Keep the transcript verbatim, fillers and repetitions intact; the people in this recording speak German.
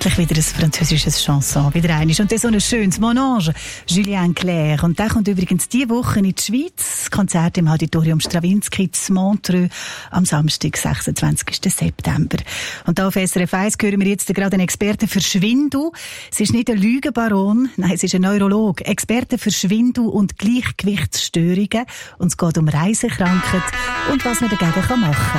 endlich wieder ein französisches Chanson. Wieder eines. Und dann so ein schönes Mon Ange, Julien Clerc. Und der kommt übrigens diese Woche in die Schweiz. Konzert im Auditorium Stravinsky zu Montreux am Samstag, sechsundzwanzigsten September. Und da auf S R F eins hören wir jetzt gerade einen Experten für Schwindel. Es ist nicht ein Lügenbaron, nein, es ist ein Neurolog. Experte für Schwindel und Gleichgewichtsstörungen. Und es geht um Reisekrankheit und was man dagegen machen kann.